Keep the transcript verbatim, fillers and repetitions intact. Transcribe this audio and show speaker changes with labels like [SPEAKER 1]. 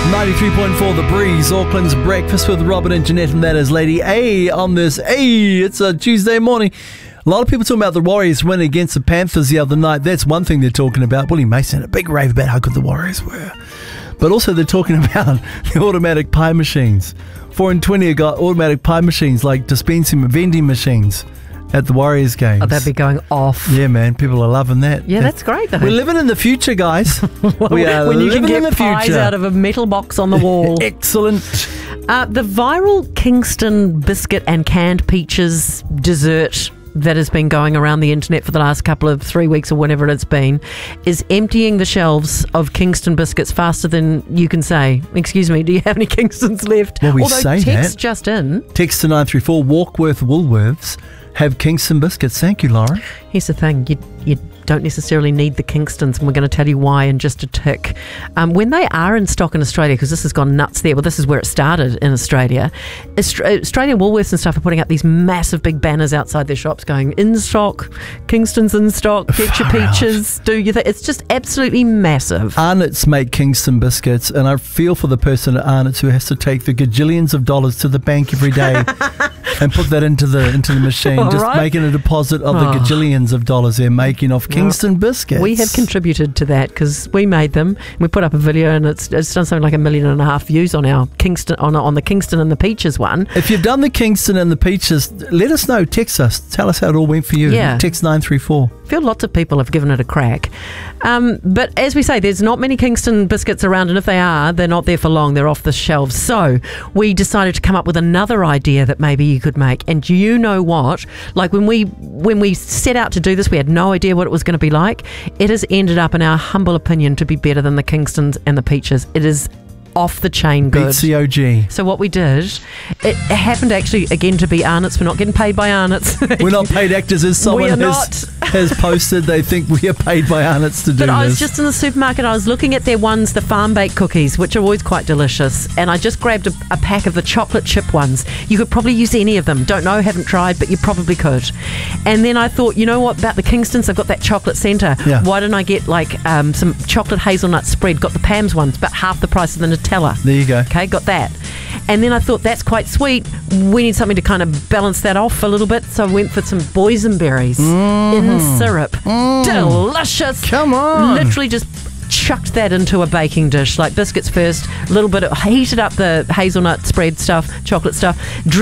[SPEAKER 1] ninety-three point four The Breeze, Auckland's breakfast with Robin and Jeanette, and that is Lady A on this. Hey, it's a Tuesday morning. A lot of people talking about the Warriors winning against the Panthers the other night. That's one thing they're talking about. Willie Mason, a big rave about how good the Warriors were. But also they're talking about the automatic pie machines. Four and twenty have got automatic pie machines, like dispensing vending machines at the Warriors games.
[SPEAKER 2] Oh, they'd be going off.
[SPEAKER 1] Yeah, man. People are loving that.
[SPEAKER 2] Yeah, that's great, though.
[SPEAKER 1] We're living in the future, guys.
[SPEAKER 2] well,
[SPEAKER 1] we are
[SPEAKER 2] when you
[SPEAKER 1] living
[SPEAKER 2] can get
[SPEAKER 1] in the
[SPEAKER 2] pies
[SPEAKER 1] future.
[SPEAKER 2] out of a metal box on the wall.
[SPEAKER 1] Excellent.
[SPEAKER 2] Uh, the viral Kingston biscuit and canned peaches dessert that has been going around the internet for the last couple of three weeks or whatever it's been is emptying the shelves of Kingston biscuits faster than you can say, excuse me, do you have any Kingstons left?
[SPEAKER 1] Well, we
[SPEAKER 2] Although
[SPEAKER 1] say
[SPEAKER 2] text
[SPEAKER 1] that.
[SPEAKER 2] just in.
[SPEAKER 1] Text to nine three four, Walkworth Woolworths have Kingston biscuits. Thank you, Lauren.
[SPEAKER 2] Here's the thing, you, you don't necessarily need the Kingstons, and we're going to tell you why in just a tick. Um, when they are in stock in Australia, because this has gone nuts there, well, this is where it started in Australia, Austra- Australian Woolworths and stuff are putting up these massive big banners outside their shops going, in stock, Kingston's in stock, get your peaches, do you think? It's just absolutely massive.
[SPEAKER 1] Arnott's make Kingston biscuits, and I feel for the person at Arnott's who has to take the gajillions of dollars to the bank every day and put that into the into the machine,
[SPEAKER 2] All
[SPEAKER 1] just
[SPEAKER 2] right.
[SPEAKER 1] making a deposit of the
[SPEAKER 2] Oh.
[SPEAKER 1] gajillions of dollars they're making off Kingston biscuits.
[SPEAKER 2] We have contributed to that because we made them. We put up a video and it's, it's done something like a million and a half views on our Kingston on on the Kingston and the Peaches one.
[SPEAKER 1] If you've done the Kingston and the peaches, let us know. Text us. Tell us how it all went for you.
[SPEAKER 2] Yeah.
[SPEAKER 1] Text nine three four.
[SPEAKER 2] I feel lots of people have given it a crack. Um, but as we say, there's not many Kingston biscuits around, and if they are, they're not there for long. They're off the shelves. So we decided to come up with another idea that maybe you could make. And you know what? Like when we when we set out to do this, we had no idea what it was going to be like. It has ended up, in our humble opinion, to be better than the Kingstons and the Peaches. It is off the chain good.
[SPEAKER 1] Beats the O G.
[SPEAKER 2] So what we did, it happened actually again to be Arnott's. We're not getting paid by Arnott's.
[SPEAKER 1] We're not paid actors, as someone
[SPEAKER 2] We are
[SPEAKER 1] has, has posted. They think we are paid by Arnott's to do
[SPEAKER 2] But
[SPEAKER 1] this.
[SPEAKER 2] I was just in the supermarket, I was looking at their ones, the farm baked cookies, which are always quite delicious, and I just grabbed a, a pack of the chocolate chip ones. You could probably use any of them. Don't know, haven't tried, but you probably could. And then I thought, you know what, about the Kingstons, they've got that chocolate centre.
[SPEAKER 1] Yeah.
[SPEAKER 2] Why don't I get like um, some chocolate hazelnut spread? Got the Pam's ones, about half the price of the Nutella.
[SPEAKER 1] There you go.
[SPEAKER 2] Okay, got that. And then I thought, that's quite sweet. We need something to kind of balance that off a little bit. So I went for some boysenberries
[SPEAKER 1] Mm.
[SPEAKER 2] in syrup. Mm. Delicious.
[SPEAKER 1] Come on.
[SPEAKER 2] Literally just chucked that into a baking dish, like biscuits first, a little bit of, heated up the hazelnut spread stuff, chocolate stuff,